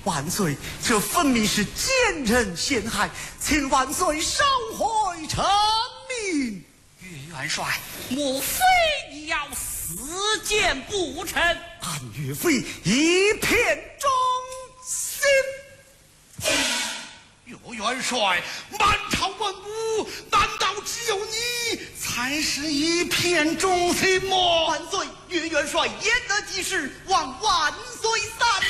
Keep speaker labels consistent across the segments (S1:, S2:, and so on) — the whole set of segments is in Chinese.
S1: 万岁，这分明是奸人陷害，请万岁收回成命。
S2: 岳元帅，莫非你要私见不成？
S1: 俺岳飞一片忠心。
S3: 岳元帅，满朝文武，难道只有你才是一片忠心吗？
S1: 万岁，岳元帅言得及时，望万岁三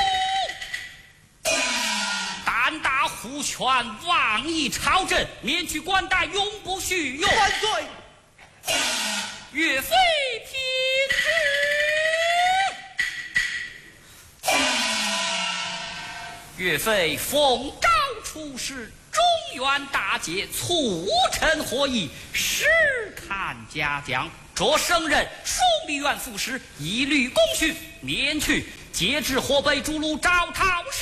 S1: 思。
S2: 胆大胡权，妄议朝政，免去官带，永不叙用。
S1: 万岁。
S2: 岳飞听旨。岳飞奉诏出使中原大捷，促臣获益，实看嘉奖。着升任枢密院副使，一律公序，免去节制河北诸路招讨使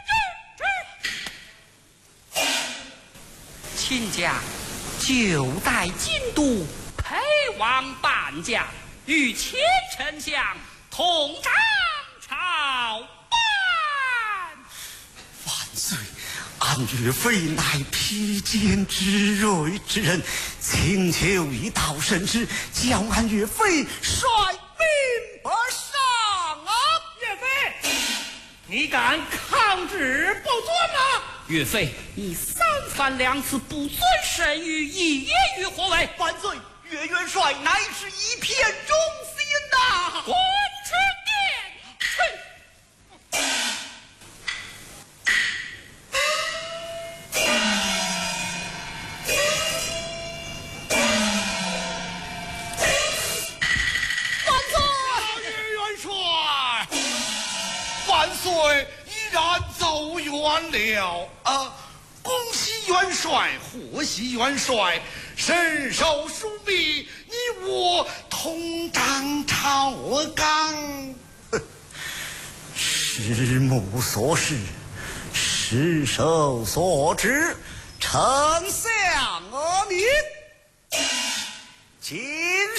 S2: 之。亲家就待京都陪王伴驾，与前丞相同掌朝办。
S1: 万岁，俺岳飞乃披坚执锐之人，请求一道圣旨，叫俺岳飞率兵北上啊！
S4: 岳飞，你敢抗旨不遵吗？
S2: 岳飞，你三番两次不遵圣谕，一言于何为？
S1: 万岁，岳元帅乃是一片忠心呐！
S2: 滚出殿去！
S3: 万岁已然走远了恭喜元帅，贺喜元帅，身受枢密，你我同掌朝纲。
S1: 师母所示，师手所指，丞相阿弥。今日